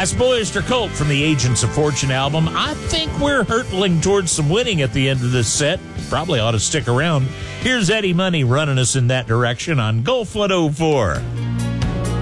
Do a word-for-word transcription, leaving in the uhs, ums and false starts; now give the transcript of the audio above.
That's Boyster Colt from the Agents of Fortune album. I think we're hurtling towards some winning at the end of this set. Probably ought to stick around. Here's Eddie Money running us in that direction on Gulf one oh four.